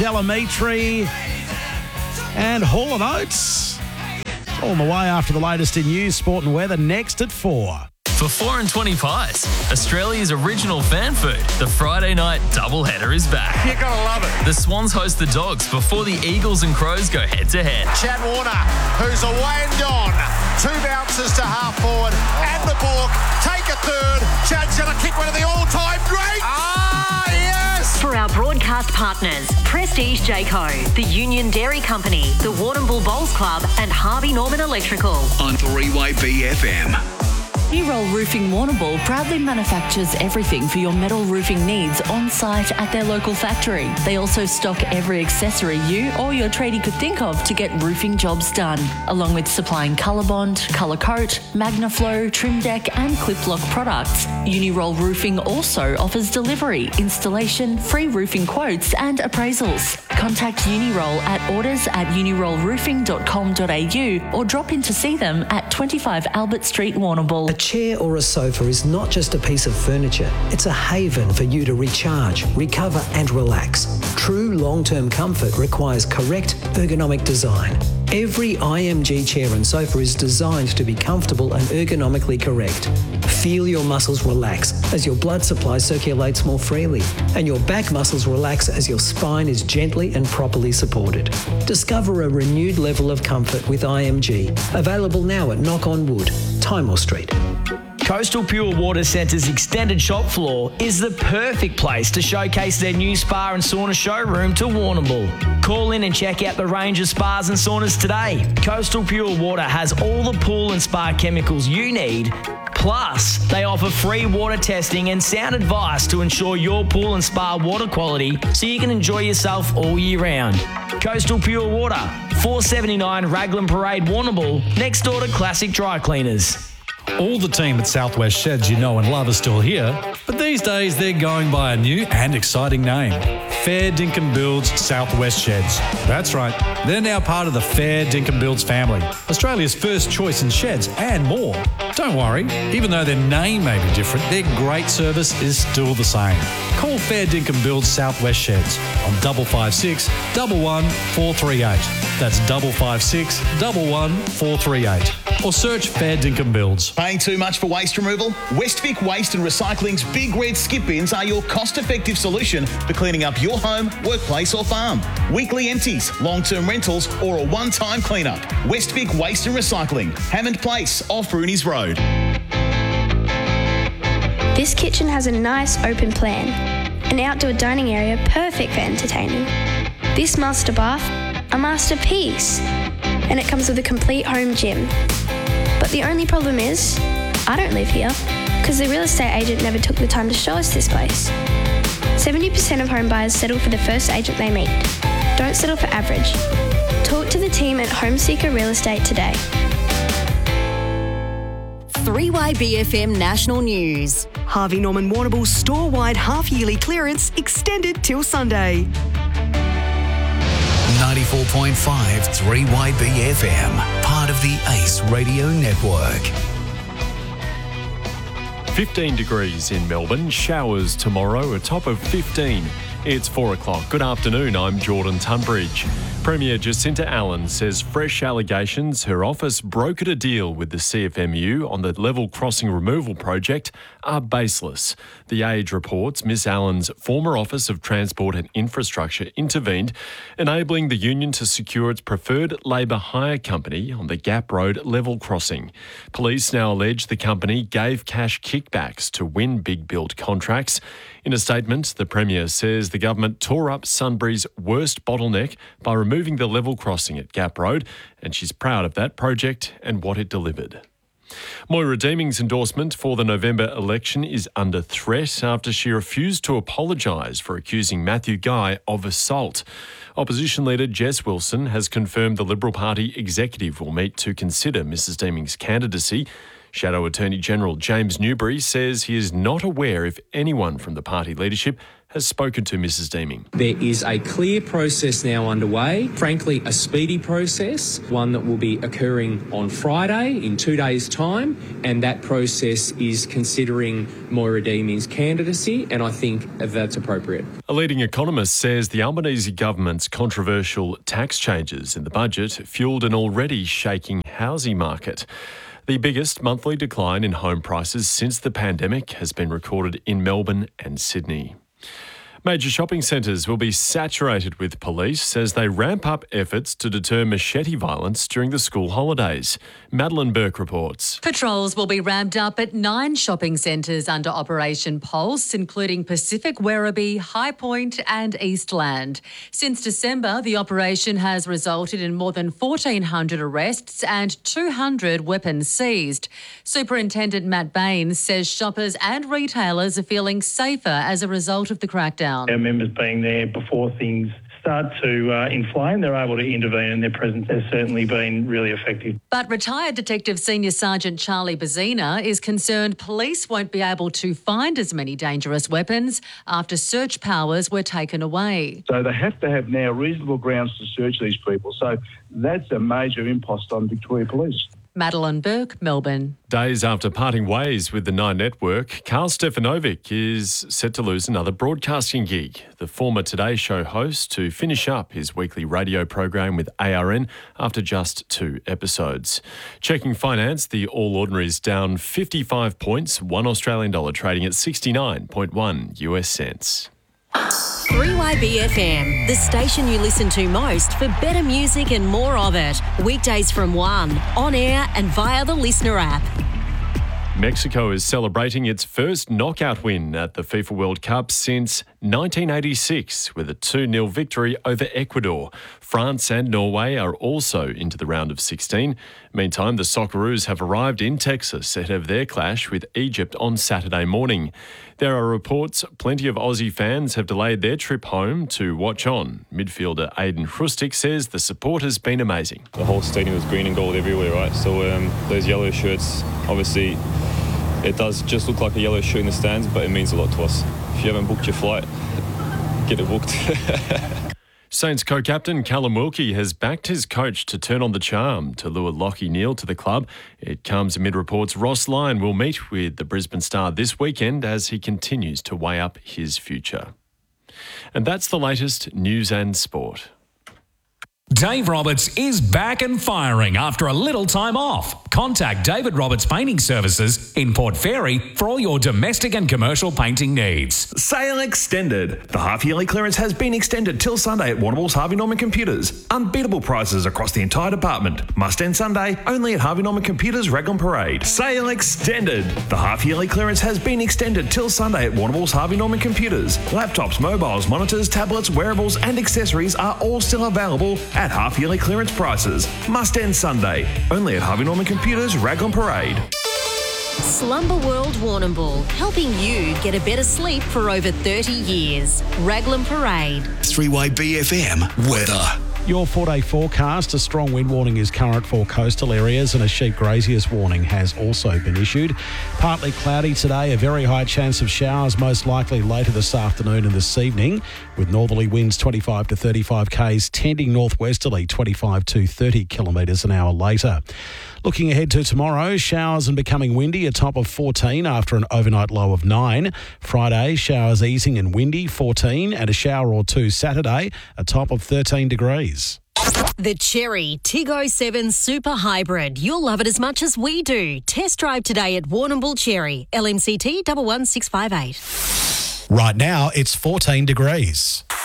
Delamitri and Hall & Oates. All on the way after the latest in news, sport and weather, next at 4. For 4 and 20 pies, Australia's original fan food, the Friday night doubleheader is back. You're going to love it. The Swans host the Dogs before the Eagles and Crows go head-to-head. Chad Warner, who's away and gone. 2 bounces to half forward. And the Bork take a third. Chad's going to kick one of the all-time greats. Yes! For our broadcast partners, Prestige Jayco, the Union Dairy Company, the Warrnambool Bowls Club and Harvey Norman Electrical. On 3YBFM. Uniroll Roofing Warrnambool proudly manufactures everything for your metal roofing needs on site at their local factory. They also stock every accessory you or your tradie could think of to get roofing jobs done, along with supplying Colorbond, Colour Coat, Magnaflow, Trim Deck and Clip Lock products. Uniroll Roofing also offers delivery, installation, free roofing quotes and appraisals. Contact Uniroll at orders@unirollroofing.com.au or drop in to see them at 25 Albert Street, Warrnambool. A chair or a sofa is not just a piece of furniture. It's a haven for you to recharge, recover and relax. True long-term comfort requires correct ergonomic design. Every IMG chair and sofa is designed to be comfortable and ergonomically correct. Feel your muscles relax as your blood supply circulates more freely, and your back muscles relax as your spine is gently and properly supported. Discover a renewed level of comfort with IMG. Available now at Knock on Wood, Timor Street. Coastal Pure Water Centre's extended shop floor is the perfect place to showcase their new spa and sauna showroom to Warrnambool. Call in and check out the range of spas and saunas today. Coastal Pure Water has all the pool and spa chemicals you need. Plus, they offer free water testing and sound advice to ensure your pool and spa water quality so you can enjoy yourself all year round. Coastal Pure Water, 479 Raglan Parade, Warrnambool, next door to Classic Dry Cleaners. All the team at Southwest Sheds you know and love are still here, but these days they're going by a new and exciting name. Fair Dinkum Builds Southwest Sheds. That's right, they're now part of the Fair Dinkum Builds family, Australia's first choice in sheds and more. Don't worry, even though their name may be different, their great service is still the same. Call Fair Dinkum Builds Southwest Sheds on 556 11 438. That's 556 11 438. Or search Fair Dinkum Builds. Paying too much for waste removal? Westvic Waste and Recycling's Big Red Skip Bins are your cost-effective solution for cleaning up your home, workplace or farm. Weekly empties, long-term rentals or a one-time clean-up. Westvic Waste and Recycling, Hammond Place off Rooney's Road. This kitchen has a nice open plan. An outdoor dining area perfect for entertaining. This master bath, a masterpiece. And it comes with a complete home gym. But the only problem is, I don't live here because the real estate agent never took the time to show us this place. 70% of home buyers settle for the first agent they meet. Don't settle for average. Talk to the team at Homeseeker Real Estate today. 3YBFM National News. Harvey Norman Warrnambool store-wide half-yearly clearance extended till Sunday. 94.5 3YBFM, part of the ACE Radio Network. 15 degrees in Melbourne, showers tomorrow, a top of 15. It's 4 o'clock. Good afternoon, I'm Jordan Tunbridge. Premier Jacinta Allen says fresh allegations her office brokered a deal with the CFMU on the level crossing removal project are baseless. The Age reports Miss Allen's former Office of Transport and Infrastructure intervened, enabling the union to secure its preferred Labor hire company on the Gap Road level crossing. Police now allege the company gave cash kickbacks to win big build contracts. In a statement, the Premier says the government tore up Sunbury's worst bottleneck by removing the level crossing at Gap Road, and she's proud of that project and what it delivered. Moira Deeming's endorsement for the November election is under threat after she refused to apologise for accusing Matthew Guy of assault. Opposition leader Jess Wilson has confirmed the Liberal Party executive will meet to consider Mrs Deeming's candidacy. Shadow Attorney General James Newbury says he is not aware if anyone from the party leadership has spoken to Mrs. Deeming. There is a clear process now underway, frankly a speedy process, one that will be occurring on Friday in 2 days' time, and that process is considering Moira Deeming's candidacy, and I think that's appropriate. A leading economist says the Albanese government's controversial tax changes in the budget fuelled an already shaking housing market. The biggest monthly decline in home prices since the pandemic has been recorded in Melbourne and Sydney. Major shopping centres will be saturated with police as they ramp up efforts to deter machete violence during the school holidays. Madeline Burke reports. Patrols will be ramped up at 9 shopping centres under Operation Pulse, including Pacific Werribee, High Point and Eastland. Since December, the operation has resulted in more than 1,400 arrests and 200 weapons seized. Superintendent Matt Baines says shoppers and retailers are feeling safer as a result of the crackdown. Our members being there before things start to inflame, they're able to intervene, and their presence has certainly been really effective. But retired Detective Senior Sergeant Charlie Bazina is concerned police won't be able to find as many dangerous weapons after search powers were taken away. So they have to have now reasonable grounds to search these people. So that's a major impost on Victoria Police. Madeline Burke, Melbourne. Days after parting ways with the Nine Network, Karl Stefanovic is set to lose another broadcasting gig. The former Today Show host to finish up his weekly radio program with ARN after just 2 episodes. Checking finance, the All Ordinaries down 55 points, $1 Australian dollar trading at 69.1 US cents. 3YBFM, the station you listen to most for better music and more of it. Weekdays from 1, on air and via the Listener app. Mexico is celebrating its first knockout win at the FIFA World Cup since 1986 with a 2-0 victory over Ecuador. France and Norway are also into the round of 16. Meantime, the Socceroos have arrived in Texas ahead of their clash with Egypt on Saturday morning. There are reports plenty of Aussie fans have delayed their trip home to watch on. Midfielder Aiden Hrustic says the support has been amazing. The whole stadium was green and gold everywhere, right? So those yellow shirts, obviously, it does just look like a yellow shirt in the stands, but it means a lot to us. If you haven't booked your flight, get it booked. Saints co-captain Callum Wilkie has backed his coach to turn on the charm to lure Lachie Neale to the club. It comes amid reports Ross Lyon will meet with the Brisbane Star this weekend as he continues to weigh up his future. And that's the latest news and sport. Dave Roberts is back and firing after a little time off. Contact David Roberts Painting Services in Port Fairy for all your domestic and commercial painting needs. Sale extended. The half-yearly clearance has been extended till Sunday at Warrnambool's Harvey Norman Computers. Unbeatable prices across the entire department. Must end Sunday only at Harvey Norman Computers Raglan Parade. Sale extended. The half-yearly clearance has been extended till Sunday at Warrnambool's Harvey Norman Computers. Laptops, mobiles, monitors, tablets, wearables and accessories are all still available at half-yearly clearance prices. Must end Sunday. Only at Harvey Norman Computers, Raglan Parade. Slumber World Warrnambool, helping you get a better sleep for over 30 years. Raglan Parade. 3YBFM weather. Your 4-day forecast, a strong wind warning is current for coastal areas and a sheep graziers warning has also been issued. Partly cloudy today, a very high chance of showers most likely later this afternoon and this evening, with northerly winds 25 to 35 k's, tending northwesterly 25 to 30 kilometres an hour later. Looking ahead to tomorrow, showers and becoming windy, a top of 14 after an overnight low of 9. Friday, showers easing and windy, 14, and a shower or two Saturday, a top of 13 degrees. The Chery Tiggo 7 Super Hybrid. You'll love it as much as we do. Test drive today at Warrnambool Chery, LMCT 11658. Right now, it's 14 degrees.